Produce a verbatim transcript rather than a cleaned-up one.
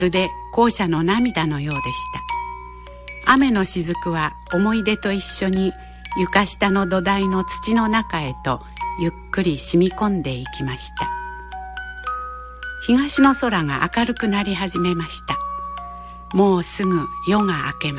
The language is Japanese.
まるで校舎の涙のようでした。雨の雫は思い出と一緒に床下の土台の土の中へとゆっくり染み込んでいきました。東の空が明るくなり始めました。もうすぐ夜が明けます。